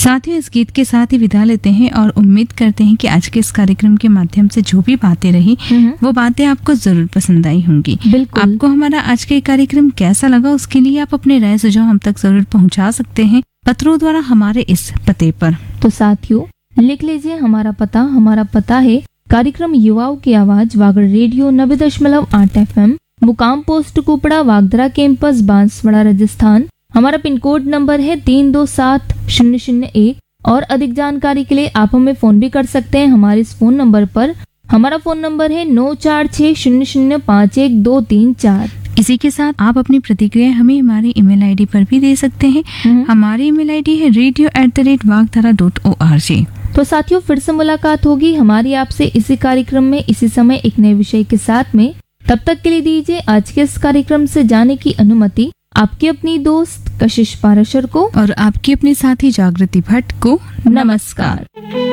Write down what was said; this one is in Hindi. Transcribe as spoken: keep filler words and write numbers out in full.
साथियों, इस गीत के साथ ही विदा लेते हैं और उम्मीद करते हैं कि आज के इस कार्यक्रम के माध्यम से जो भी बातें रही वो बातें आपको जरूर पसंद आई होंगी। बिल्कुल। आपको हमारा आज का कार्यक्रम कैसा लगा उसके लिए आप अपने राय सुझाव हम तक जरूर पहुंचा सकते हैं पत्रों द्वारा हमारे इस पते पर। तो साथियों लिख लीजिए हमारा पता। हमारा पता है कार्यक्रम युवाओं की आवाज, वागड़ रेडियो नब्बे दशमलव आठ एफ एम, मुकाम पोस्ट कुपड़ा, वागदरा कैंपस, बांसवाड़ा, राजस्थान। हमारा पिन कोड नंबर है तीन दो सात शून्य शून्य एक। और अधिक जानकारी के लिए आप हमें फोन भी कर सकते हैं हमारे इस फोन नंबर पर। हमारा फोन नंबर है नौ चार छह शून्य शून्य पाँच एक दो तीन चार। इसी के साथ आप अपनी प्रतिक्रिया हमें हमारी ईमेल आईडी पर भी दे सकते हैं। हमारी ईमेल आईडी है radio at the rate वागधारा dot O R G. तो साथियों फिर से मुलाकात होगी हमारी आपसे इसी कार्यक्रम में इसी समय एक नए विषय के साथ में। तब तक के लिए दीजिए आज के इस कार्यक्रम से जाने की अनुमति आपकी अपनी दोस्त कशिश पाराशर को और आपकी अपनी साथी जागृति भट्ट को। नमस्कार।